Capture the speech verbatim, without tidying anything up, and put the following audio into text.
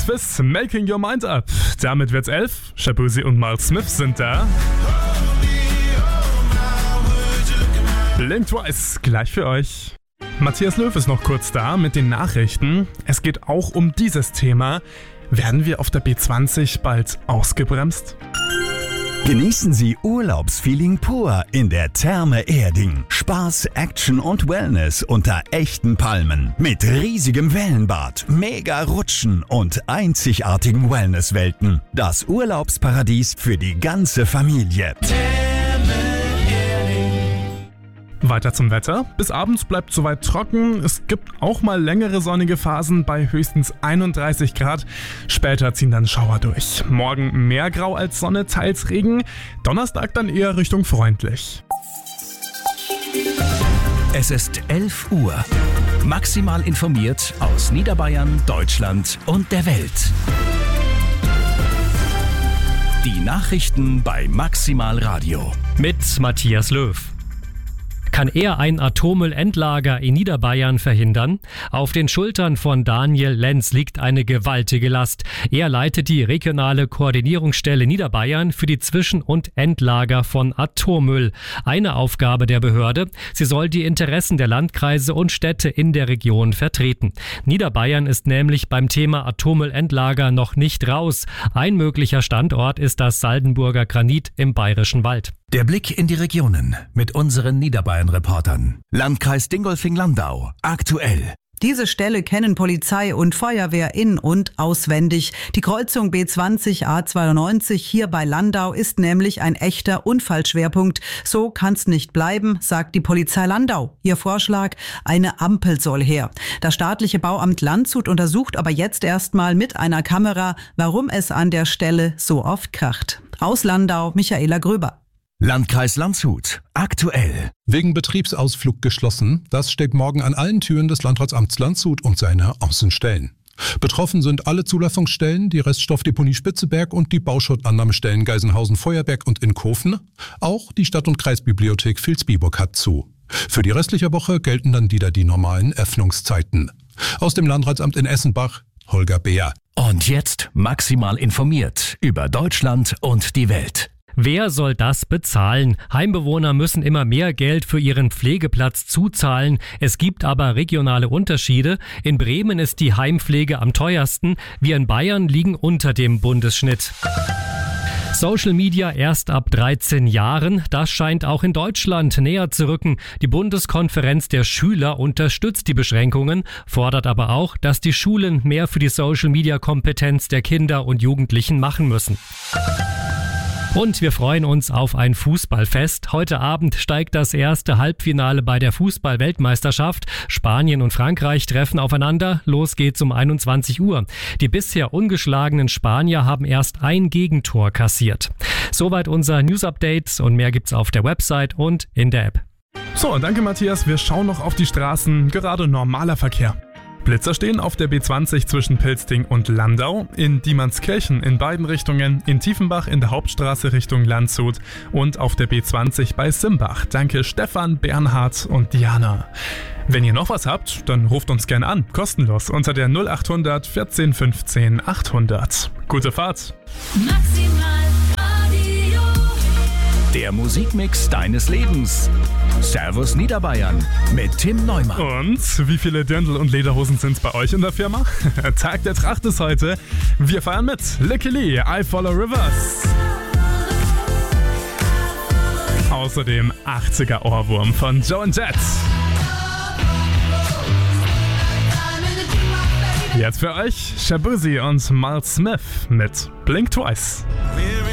Fizz, Making Your Mind Up. Damit wird's elf. Shaboozey und Miles Smith sind da. Blink Twice, gleich für euch. Matthias Löw ist noch kurz da mit den Nachrichten. Es geht auch um dieses Thema. Werden wir auf der B zwanzig bald ausgebremst? Genießen Sie Urlaubsfeeling pur in der Therme Erding. Spaß, Action und Wellness unter echten Palmen. Mit riesigem Wellenbad, mega Rutschen und einzigartigen Wellnesswelten. Das Urlaubsparadies für die ganze Familie. Weiter zum Wetter. Bis abends bleibt soweit trocken. Es gibt auch mal längere sonnige Phasen bei höchstens einunddreißig Grad. Später ziehen dann Schauer durch. Morgen mehr Grau als Sonne, teils Regen. Donnerstag dann eher Richtung freundlich. Es ist elf Uhr. Maximal informiert aus Niederbayern, Deutschland und der Welt. Die Nachrichten bei Maximal Radio. Mit Matthias Löw. Kann er ein Atommüllendlager in Niederbayern verhindern? Auf den Schultern von Daniel Lenz liegt eine gewaltige Last. Er leitet die regionale Koordinierungsstelle Niederbayern für die Zwischen- und Endlager von Atommüll. Eine Aufgabe der Behörde: Sie soll die Interessen der Landkreise und Städte in der Region vertreten. Niederbayern ist nämlich beim Thema Atommüllendlager noch nicht raus. Ein möglicher Standort ist das Saldenburger Granit im Bayerischen Wald. Der Blick in die Regionen mit unseren Niederbayern-Reportern. Landkreis Dingolfing-Landau. Aktuell. Diese Stelle kennen Polizei und Feuerwehr in- und auswendig. Die Kreuzung B zwanzig A zweiundneunzig hier bei Landau ist nämlich ein echter Unfallschwerpunkt. So kann's nicht bleiben, sagt die Polizei Landau. Ihr Vorschlag: eine Ampel soll her. Das staatliche Bauamt Landshut untersucht aber jetzt erstmal mit einer Kamera, warum es an der Stelle so oft kracht. Aus Landau, Michaela Gröber. Landkreis Landshut. Aktuell. Wegen Betriebsausflug geschlossen. Das steht morgen an allen Türen des Landratsamts Landshut und seiner Außenstellen. Betroffen sind alle Zulassungsstellen, die Reststoffdeponie Spitzeberg und die Bauschuttannahmestellen Geisenhausen, Feuerberg und Inkofen. Auch die Stadt- und Kreisbibliothek Vilsbiburg hat zu. Für die restliche Woche gelten dann wieder die normalen Öffnungszeiten. Aus dem Landratsamt in Essenbach, Holger Beer. Und jetzt maximal informiert über Deutschland und die Welt. Wer soll das bezahlen? Heimbewohner müssen immer mehr Geld für ihren Pflegeplatz zuzahlen. Es gibt aber regionale Unterschiede. In Bremen ist die Heimpflege am teuersten. Wir in Bayern liegen unter dem Bundesschnitt. Social Media erst ab dreizehn Jahren. Das scheint auch in Deutschland näher zu rücken. Die Bundeskonferenz der Schüler unterstützt die Beschränkungen, fordert aber auch, dass die Schulen mehr für die Social Media Kompetenz der Kinder und Jugendlichen machen müssen. Und wir freuen uns auf ein Fußballfest. Heute Abend steigt das erste Halbfinale bei der Fußball-Weltmeisterschaft. Spanien und Frankreich treffen aufeinander. Los geht's um einundzwanzig Uhr. Die bisher ungeschlagenen Spanier haben erst ein Gegentor kassiert. Soweit unser News-Update und mehr gibt's auf der Website und in der App. So, danke Matthias. Wir schauen noch auf die Straßen. Gerade normaler Verkehr. Blitzer stehen auf der B zwanzig zwischen Pilsting und Landau, in Diemannskirchen in beiden Richtungen, in Tiefenbach in der Hauptstraße Richtung Landshut und auf der B zwanzig bei Simbach. Danke Stefan, Bernhard und Diana. Wenn ihr noch was habt, dann ruft uns gerne an, kostenlos, unter der null achthundert vierzehn fünfzehn achthundert. Gute Fahrt! Maximal Radio. Der Musikmix deines Lebens. Servus Niederbayern mit Tim Neumann. Und wie viele Dirndl und Lederhosen sind's bei euch in der Firma? Tag der Tracht ist heute. Wir feiern mit Licky Lee, I Follow Rivers. Außerdem achtziger Ohrwurm von Joe and Jet. Jetzt für euch Shaboozey und Miles Smith mit Blink Twice.